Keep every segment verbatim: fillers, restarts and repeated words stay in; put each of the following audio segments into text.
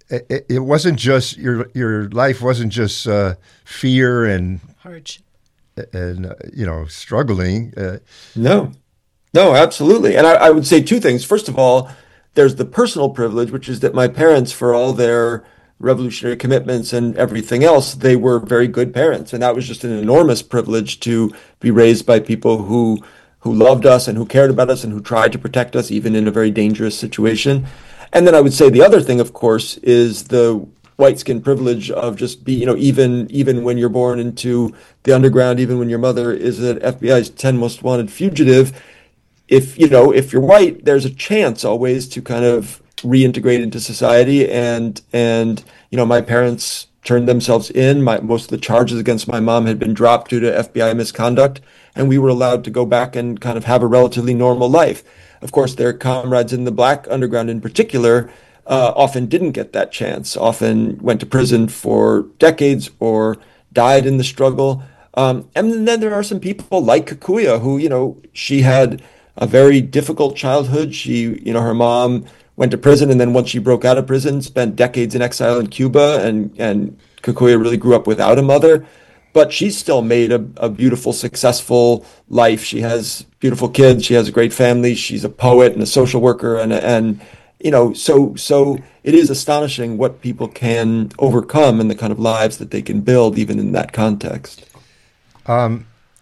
it, it wasn't just your your life wasn't just uh, fear and hardship and uh, you know struggling. Uh, No, no, absolutely. And I, I would say two things. First of all, there's the personal privilege, which is that my parents, for all their revolutionary commitments and everything else, they were very good parents. And that was just an enormous privilege to be raised by people who who loved us and who cared about us and who tried to protect us, even in a very dangerous situation. And then I would say the other thing, of course, is the white skin privilege of just be, you know, even even when you're born into the underground, even when your mother is an F B I's ten most wanted fugitive, if, you know, if you're white, there's a chance always to kind of reintegrate into society. And, and, you know, my parents turned themselves in. My, most of the charges against my mom had been dropped due to F B I misconduct, and we were allowed to go back and kind of have a relatively normal life. Of course, their comrades in the black underground in particular uh, often didn't get that chance, often went to prison for decades or died in the struggle. Um, and then there are some people like Kikuya who, you know, she had a very difficult childhood. She, you know, her mom went to prison, and then once she broke out of prison, spent decades in exile in Cuba, and, and Kikuya really grew up without a mother. But she's still made a, a beautiful, successful life. She has beautiful kids. She has a great family. She's a poet and a social worker. And, and you know, so so it is astonishing what people can overcome and the kind of lives that they can build, even in that context. Um,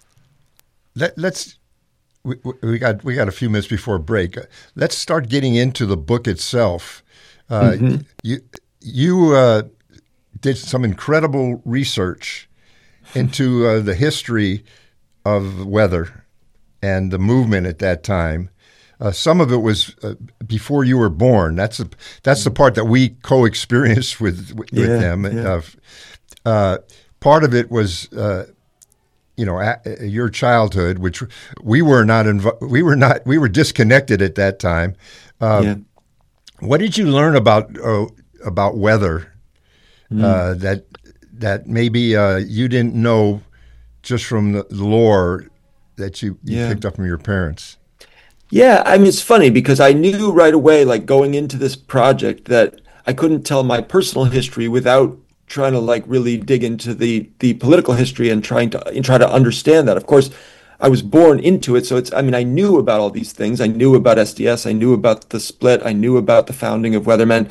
let, let's we, we got we got a few minutes before break. Let's start getting into the book itself. Uh, mm-hmm. You you uh, did some incredible research into uh, the history of weather and the movement at that time. Uh, some of it was uh, before you were born. That's the that's the part that we co-experienced with with yeah, them. Yeah. Uh, uh, part of it was, uh, you know, a, your childhood, which we were not inv- we were not we were disconnected at that time. Uh, yeah. What did you learn about uh, about weather mm. uh, that that maybe uh, you didn't know just from the lore that you, you yeah. picked up from your parents? Yeah, I mean, it's funny because I knew right away, like going into this project, that I couldn't tell my personal history without trying to like really dig into the the political history and trying to and try to understand that. Of course, I was born into it, so it's. I mean, I knew about all these things. I knew about S D S. I knew about the split. I knew about the founding of Weathermen.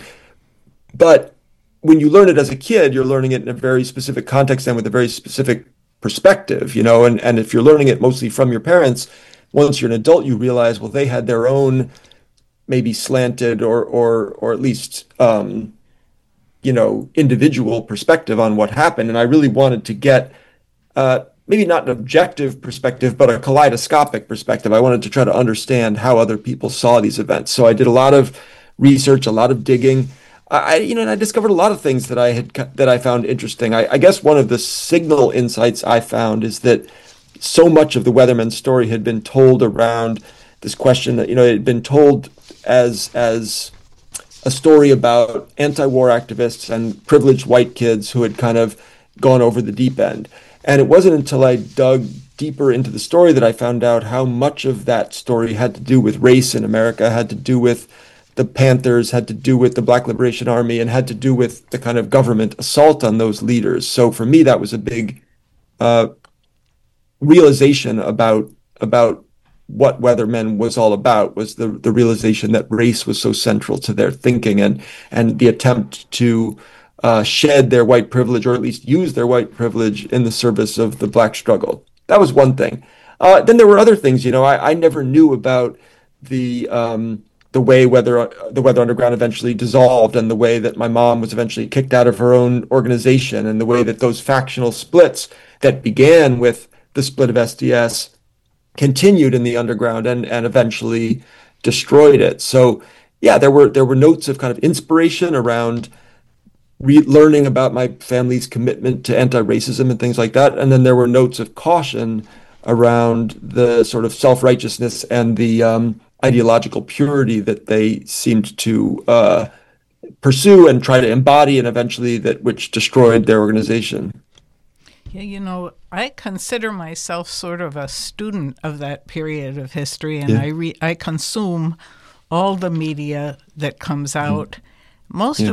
But when you learn it as a kid, you're learning it in a very specific context and with a very specific perspective, you know. And and if you're learning it mostly from your parents, once you're an adult, you realize, well, they had their own maybe slanted or or or at least um, you know, individual perspective on what happened. And I really wanted to get uh, maybe not an objective perspective, but a kaleidoscopic perspective. I wanted to try to understand how other people saw these events. So I did a lot of research, a lot of digging. I, you know, and I discovered a lot of things that I had that I found interesting. I, I guess one of the signal insights I found is that so much of the Weathermen story had been told around this question that, you know, it had been told as as a story about anti-war activists and privileged white kids who had kind of gone over the deep end. And it wasn't until I dug deeper into the story that I found out how much of that story had to do with race in America, had to do with the Panthers, had to do with the Black Liberation Army, and had to do with the kind of government assault on those leaders. So for me, that was a big uh, realization about about what Weathermen was all about, was the the realization that race was so central to their thinking, and and the attempt to uh, shed their white privilege, or at least use their white privilege in the service of the black struggle. That was one thing. Uh, then there were other things. You know, I, I never knew about the um, the way Weather the Weather Underground eventually dissolved, and the way that my mom was eventually kicked out of her own organization, and the way that those factional splits that began with the split of S D S continued in the underground and and eventually destroyed it. So yeah, there were there were notes of kind of inspiration around re- learning about my family's commitment to anti-racism and things like that, and then there were notes of caution around the sort of self-righteousness and the um, ideological purity that they seemed to uh, pursue and try to embody, and eventually that which destroyed their organization. Yeah, you know, I consider myself sort of a student of that period of history, and yeah. I re- I consume all the media that comes out. Mm. Most yeah. of